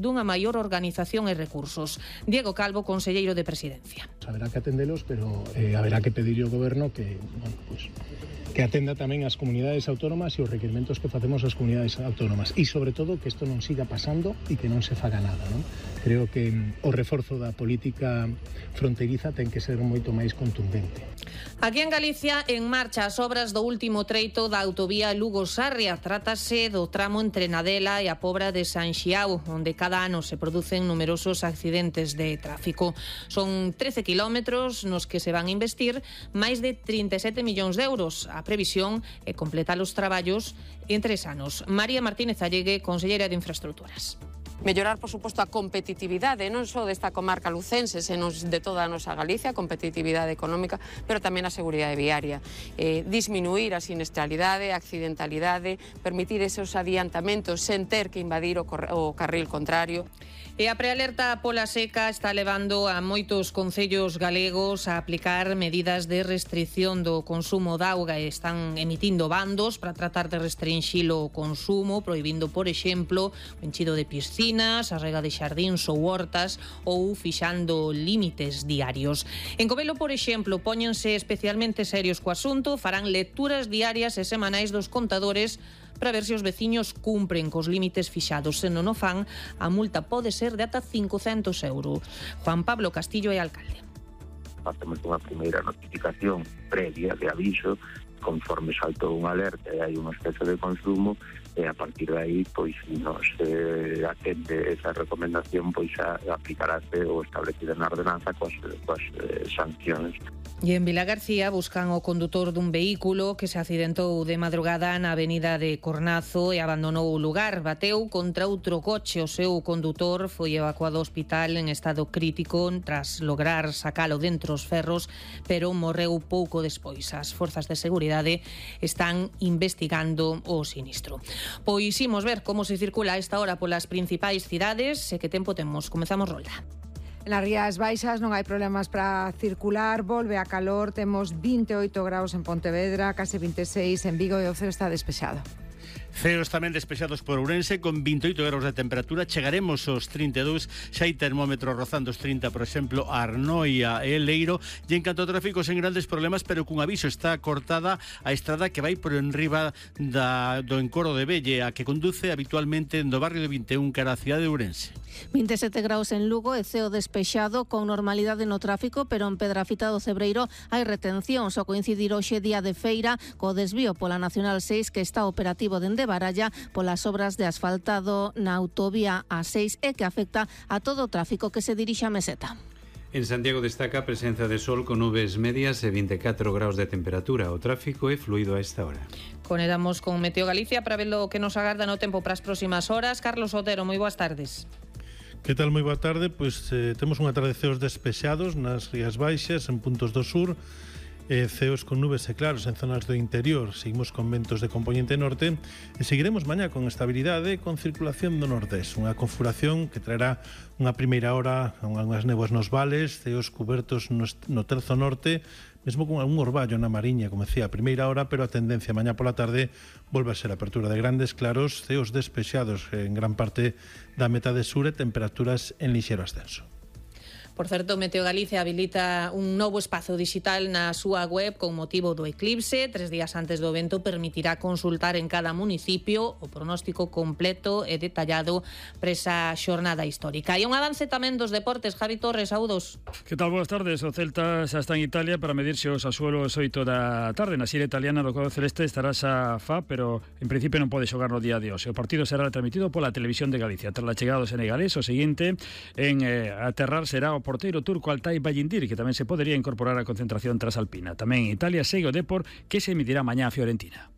dunha maior organización e recursos. Diego Calvo, conselleiro de Presidencia. Haberá que atendelos, pero haberá que pedirle ao Goberno que, que atenda tamén as comunidades autónomas e os requerimentos que facemos as comunidades autónomas, e sobre todo que isto non siga pasando e que non se faga nada, non? Creo que o reforzo da política fronteriza ten que ser moito máis contundente. Aquí en Galicia, en marcha as obras do último treito da autovía Lugo-Sarria. Trátase do tramo entre Nadela e a Pobra de San Xiao, onde cada ano se producen numerosos accidentes de tráfico. Son 13 kilómetros nos que se van a investir máis de 37 millóns de euros. A previsión é completar os traballos en 3 anos. María Martínez Allegue, conselleira de Infraestructuras. Mellorar, por suposto, a competitividade non só desta comarca lucense, senón de toda a nosa Galicia, competitividade económica, pero tamén a seguridade viaria. Disminuir a siniestralidade, a accidentalidade, permitir esos adiantamentos sen ter que invadir o carril contrario. E a prealerta pola seca está levando a moitos concellos galegos a aplicar medidas de restricción do consumo de auga e están emitindo bandos para tratar de restringir o consumo, prohibindo, por exemplo, o enchido de piscinas, a rega de xardíns ou hortas, ou fixando límites diarios. En Covelo, por exemplo, póñense especialmente serios co asunto, farán lecturas diarias e semanais dos contadores para ver se os veciños cumpren cos límites fixados. Se non o fan, a multa pode ser de ata 500 euros. Juan Pablo Castillo é alcalde. Facemos unha primeira notificación previa de aviso conforme saltou unha alerta e hai un exceso de consumo, e a partir de aí, pois, nos atende esa recomendación, pois aplicarase o establecido na ordenanza coas sancións. E en Vilagarcía buscan o condutor dun vehículo que se accidentou de madrugada na avenida de Cornazo e abandonou o lugar. Bateu contra outro coche. O seu condutor foi evacuado ao hospital en estado crítico tras lograr sacalo dentro os ferros, pero morreu pouco despois. As forzas de seguridade están investigando o sinistro. Pois imos ver como se circula a esta hora polas principais cidades e que tempo temos. Comezamos rolda. Nas Rías Baixas non hai problemas para circular, volve a calor, temos 28 graus en Pontevedra, case 26 en Vigo e o ceo está despexado. Ceos tamén despexados por Ourense con 28 graus de temperatura. Chegaremos aos 32, xa hai termómetros rozando os 30, por exemplo, a Arnoia e Leiro. E en canto a tráfico, sen grandes problemas, pero cun aviso: está cortada a estrada que vai por enriba do encoro de Velle, a que conduce habitualmente do barrio de 21 cara a cidade de Ourense. 27 graus en Lugo e ceo despexado con normalidade no tráfico, pero en Pedrafita do Cebreiro hai retención. Só coincidir hoxe día de feira co desvío pola Nacional 6 que está operativo dende Baralla polas obras de asfaltado na autovía A6 e que afecta a todo o tráfico que se dirixe a Meseta. En Santiago destaca a presenza de sol con nubes medias e 24 graus de temperatura. O tráfico é fluido a esta hora. Conectamos con Meteo Galicia para ver o que nos agarda no tempo para as próximas horas. Carlos Otero, moi boas tardes. Que tal? Moi boa tarde. Pois temos unha tarde de ceos despexados nas Rías Baixas, en puntos do sur, ceos con nubes e claros en zonas do interior. Seguimos con ventos de componente norte e seguiremos mañá con estabilidade e con circulación do nordés. Unha configuración que traerá unha primeira hora unhas néboas nos vales, ceos cubertos no terzo norte, mesmo con algún orballo na Mariña, como decía, a primeira hora, pero a tendencia mañá pola tarde volve a ser a apertura de grandes claros, ceos despexados en gran parte da metade sur e temperaturas en lixeiro ascenso. Por certo, Meteo Galicia habilita un novo espazo digital na súa web con motivo do eclipse. 3 días antes do evento permitirá consultar en cada municipio o pronóstico completo e detallado para esa xornada histórica. E un avance tamén dos deportes. Javi Torres, saúdos. Que tal? Boas tardes. O Celta xa está en Italia para medirse os Asuelos 8 da tarde. Na xira italiana do cuadro celeste estará xa Fa, pero en principio non pode xogar no día de hoxe. O partido será transmitido pola Televisión de Galicia. Tras a chegada do senegalés, o seguinte en aterrar será o porteiro turco Altay Bayindir, que tamén se podería incorporar á concentración transalpina. Tamén en Italia segue o Depor, que se emitirá mañá a Fiorentina.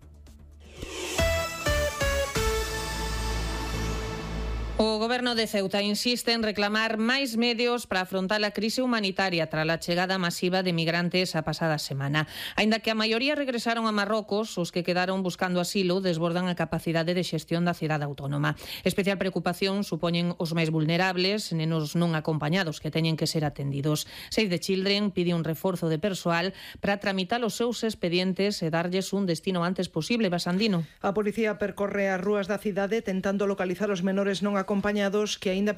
O Goberno de Ceuta insiste en reclamar máis medios para afrontar a crise humanitaria tras a chegada masiva de migrantes a pasada semana. Aínda que a maioría regresaron a Marrocos, os que quedaron buscando asilo desbordan a capacidade de xestión da cidade autónoma. Especial preocupación supoñen os máis vulnerables, nenos non acompañados que teñen que ser atendidos. Save the Children pide un reforzo de persoal para tramitar os seus expedientes e darlles un destino antes posible. Basandino. A policía percorre as rúas da cidade tentando localizar os menores non acompañados que aínda